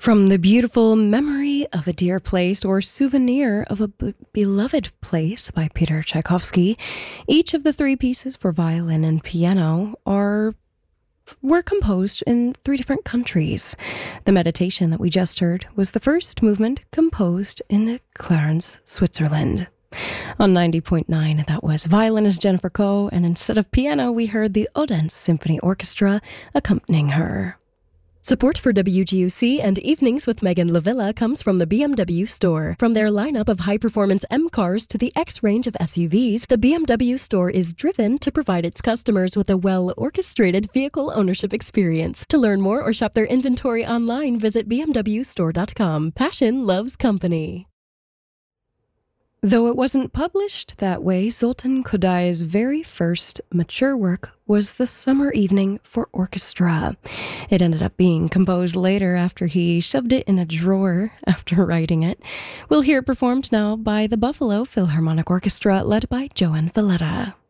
From the beautiful Memory of a Dear Place or Souvenir of a Beloved Place by Peter Tchaikovsky, each of the three pieces for violin and piano were composed in three different countries. The meditation that we just heard was the first movement composed in Clarence, Switzerland. On 90.9, that was violinist Jennifer Koh, and instead of piano, we heard the Odense Symphony Orchestra accompanying her. Support for WGUC and Evenings with Megan Lavilla comes from the BMW Store. From their lineup of high-performance M cars to the X range of SUVs, the BMW Store is driven to provide its customers with a well-orchestrated vehicle ownership experience. To learn more or shop their inventory online, visit bmwstore.com. Passion loves company. Though it wasn't published that way, Zoltan Kodai's very first mature work was The Summer Evening for Orchestra. It ended up being composed later after he shoved it in a drawer after writing it. We'll hear it performed now by the Buffalo Philharmonic Orchestra, led by Joan Valletta.